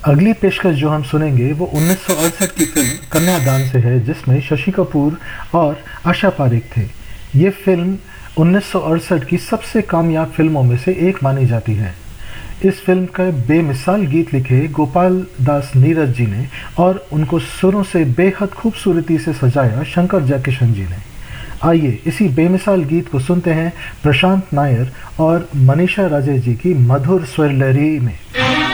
अगली पेशकश जो हम सुनेंगे वो 1968 की फिल्म कन्यादान से है, जिसमें शशि कपूर और आशा पारेख थे। ये फिल्म 1968 की सबसे कामयाब फिल्मों में से एक मानी जाती है। इस फिल्म का बेमिसाल गीत लिखे गोपाल दास नीरज जी ने और उनको सुरों से बेहद खूबसूरती से सजाया शंकर जयकिशन जी ने। आइए इसी बेमिसाल गीत को सुनते हैं प्रशांत नायर और मनीषा राजे जी की मधुर स्वर लहरी में।